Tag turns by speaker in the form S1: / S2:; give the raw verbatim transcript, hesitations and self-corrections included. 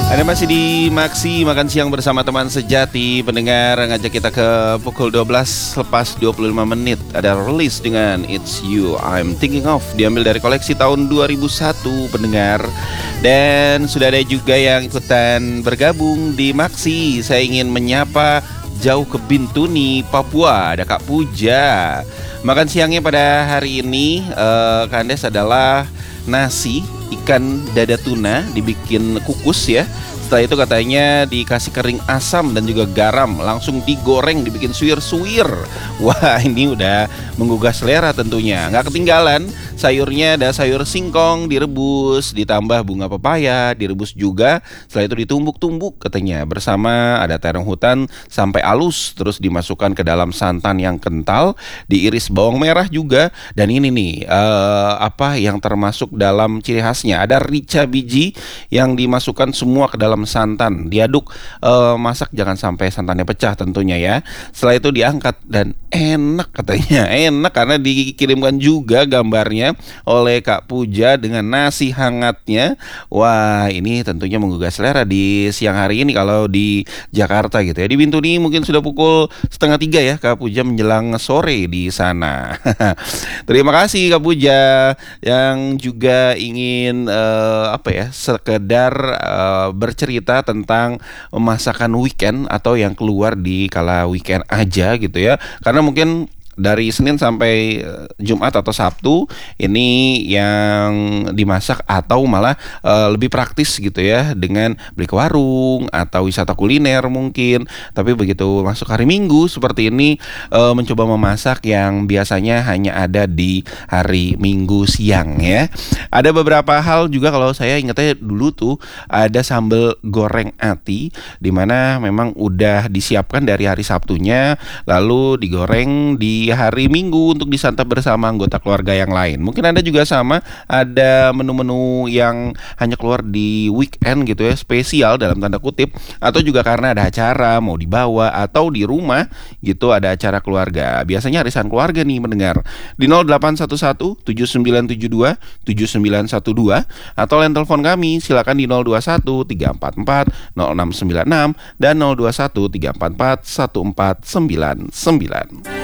S1: Anda masih di Maksi Makan Siang bersama teman sejati. Pendengar ngajak kita ke pukul dua belas lepas dua puluh lima menit. Ada rilis dengan It's You I'm Thinking Of, diambil dari koleksi tahun dua ribu satu, pendengar. Dan sudah ada juga yang ikutan bergabung di Maksi. Saya ingin menyapa jauh ke Bintuni, Papua. Ada Kak Puja. Makan siangnya pada hari ini uh, Kandes adalah nasi ikan dada tuna dibikin kukus ya. Setelah itu katanya dikasih kering asam dan juga garam, langsung digoreng, dibikin suwir-suwir. Wah, ini udah menggugah selera tentunya. Nggak ketinggalan sayurnya, ada sayur singkong direbus, ditambah bunga pepaya direbus juga. Setelah itu ditumbuk-tumbuk katanya bersama ada terong hutan sampai halus, terus dimasukkan ke dalam santan yang kental, diiris bawang merah juga. Dan ini nih uh, apa yang termasuk dalam ciri khasnya, ada rica biji yang dimasukkan semua ke dalam santan, diaduk, uh, masak jangan sampai santannya pecah tentunya ya. Setelah itu diangkat dan enak katanya, enak karena dikirimkan juga gambarnya oleh Kak Puja dengan nasi hangatnya. Wah, ini tentunya menggugah selera di siang hari ini kalau di Jakarta gitu ya. Di Bintuni mungkin sudah pukul setengah tiga ya Kak Puja, menjelang sore di sana. Terima kasih Kak Puja yang juga ingin uh, apa ya sekedar uh, bercerita tentang masakan weekend atau yang keluar di kala weekend aja gitu ya. Karena mungkin dari Senin sampai Jumat atau Sabtu ini yang dimasak atau malah e, lebih praktis gitu ya, dengan beli ke warung atau wisata kuliner mungkin. Tapi begitu masuk hari Minggu seperti ini, e, mencoba memasak yang biasanya hanya ada di hari Minggu siang ya. Ada beberapa hal juga kalau saya ingatnya dulu tuh ada sambal goreng ati, dimana memang udah disiapkan dari hari Sabtunya lalu digoreng di hari Minggu untuk disantap bersama anggota keluarga yang lain. Mungkin Anda juga sama, ada menu-menu yang hanya keluar di weekend gitu ya, spesial dalam tanda kutip, atau juga karena ada acara mau dibawa atau di rumah gitu ada acara keluarga. Biasanya arisan keluarga nih mendengar. Di nol delapan satu satu tujuh sembilan tujuh dua tujuh sembilan satu dua atau line telepon kami silakan di nol dua satu tiga empat empat nol enam sembilan enam dan nol dua satu tiga empat empat satu empat sembilan sembilan.